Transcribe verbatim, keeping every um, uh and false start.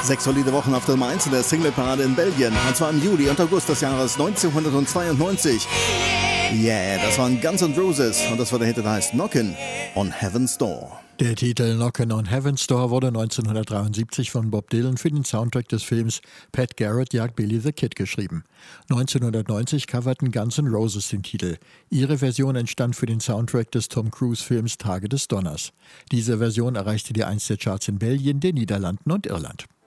Sechs solide Wochen auf der Nummer eins in der Singleparade in Belgien. Und zwar im Juli und August des Jahres neunzehnhundertzweiundneunzig. Yeah, das waren Guns N' Roses und das war der Hit, der heißt Knockin' on Heaven's Door. Der Titel Knockin' on Heaven's Door wurde neunzehnhundertdreiundsiebzig von Bob Dylan für den Soundtrack des Films Pat Garrett jagt Billy the Kid geschrieben. neunzehnhundertneunzig coverten Guns N' Roses den Titel. Ihre Version entstand für den Soundtrack des Tom Cruise-Films Tage des Donners. Diese Version erreichte die eins der Charts in Belgien, den Niederlanden und Irland.